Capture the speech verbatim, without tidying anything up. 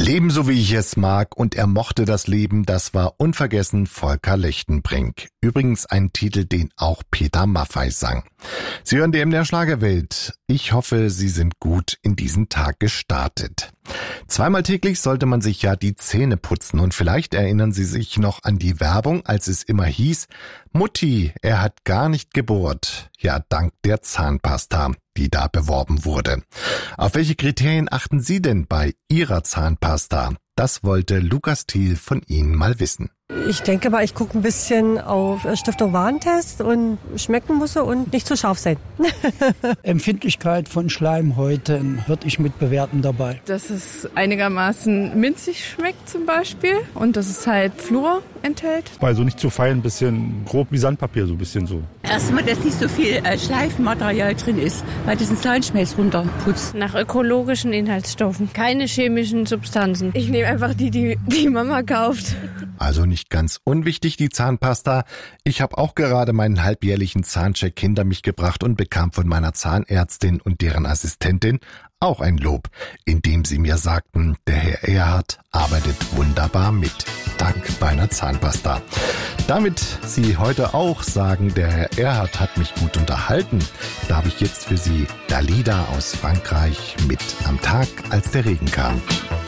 Leben so wie ich es mag und er mochte das Leben, das war unvergessen Volker Lechtenbrink. Übrigens ein Titel, den auch Peter Maffay sang. Sie hören die M D R Schlagerwelt. Ich hoffe, Sie sind gut in diesen Tag gestartet. Zweimal täglich sollte man sich ja die Zähne putzen und vielleicht erinnern Sie sich noch an die Werbung, als es immer hieß, Mutti, er hat gar nicht gebohrt. Ja, dank der Zahnpasta, die da beworben wurde. Auf welche Kriterien achten Sie denn bei Ihrer Zahnpasta? Das wollte Lukas Thiel von Ihnen mal wissen. Ich denke mal, ich gucke ein bisschen auf Stiftung Warentest und schmecken muss und nicht zu scharf sein. Empfindlichkeit von Schleimhäuten würde ich mit bewerten dabei. Dass es einigermaßen minzig schmeckt zum Beispiel und dass es halt Fluor enthält. Also nicht zu fein, ein bisschen grob wie Sandpapier, so ein bisschen so. Erstmal, dass nicht so viel äh, Schleifmaterial drin ist, weil das einen Zahnschmelz runterputzt. Nach ökologischen Inhaltsstoffen, keine chemischen Substanzen. Ich nehme einfach die, die die Mama kauft. Also nicht ganz unwichtig, die Zahnpasta. Ich habe auch gerade meinen halbjährlichen Zahncheck hinter mich gebracht und bekam von meiner Zahnärztin und deren Assistentin auch ein Lob, indem sie mir sagten, der Herr Erhard arbeitet wunderbar mit, dank meiner Zahnpasta. Damit Sie heute auch sagen, der Herr Erhard hat mich gut unterhalten, darf ich jetzt für Sie Dalida aus Frankreich mit Am Tag, als der Regen kam.